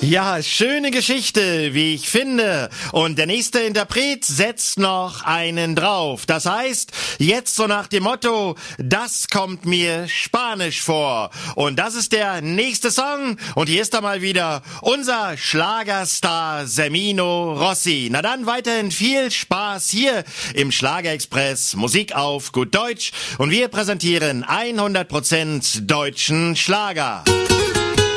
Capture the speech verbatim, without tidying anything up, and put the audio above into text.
Ja, schöne Geschichte, wie ich finde. Und der nächste Interpret setzt noch einen drauf. Das heißt, jetzt so nach dem Motto, das kommt mir Spanisch vor. Und das ist der nächste Song. Und hier ist er mal wieder, unser Schlagerstar Semino Rossi. Na dann weiterhin viel Spaß hier im Schlagerexpress. Musik auf gut Deutsch. Und wir präsentieren hundert Prozent deutschen Schlager.